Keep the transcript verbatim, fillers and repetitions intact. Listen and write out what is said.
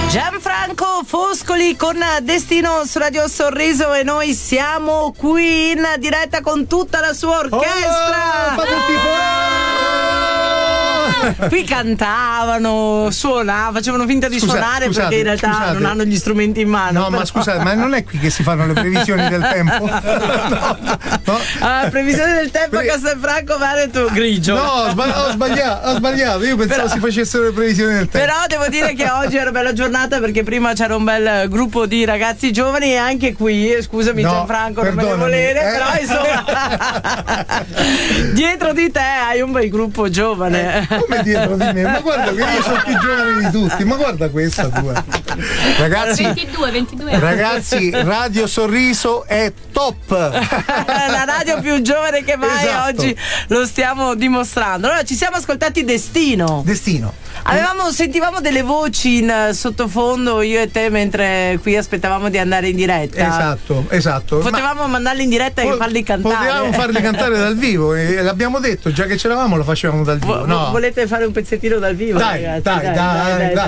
Gianfranco Foscoli con Destino su Radio Sorriso e noi siamo qui in diretta con tutta la sua orchestra. Oh, Qui cantavano, suonavano, facevano finta di Scusa, suonare scusate, perché in realtà scusate. non hanno gli strumenti in mano. No, però. ma scusate, ma non è qui che si fanno le previsioni del tempo? No, no. Ah, previsione del tempo a Pre- Castelfranco, Veneto, grigio. No, ho sbagliato, ho sbagliato, ho sbagliato. Io pensavo Però- si facessero le previsioni del tempo. Però devo dire che oggi è una bella giornata perché prima c'era un bel gruppo di ragazzi giovani e anche qui, eh, scusami No, Gianfranco, non me ne perdonami, volere, eh. però insomma dietro di te hai un bel gruppo giovane. Come dietro di me? Ma guarda che io sono più giovane di tutti, ma guarda questa tua. Ragazzi, ventidue, ventidue. ragazzi, Radio Sorriso è top. La radio più giovane che mai, Esatto. oggi lo stiamo dimostrando. Allora ci siamo ascoltati Destino. Destino. Avevamo, sentivamo delle voci in eh, sottofondo io e te mentre qui aspettavamo di andare in diretta. Esatto, esatto. Potevamo Ma mandarli in diretta e po- farli cantare. Potevamo farli cantare dal vivo e l'abbiamo detto, già che c'eravamo lo facevamo dal vivo. Vo- No. Volete fare un pezzettino dal vivo? Dai, ragazzi? dai, dai, dai.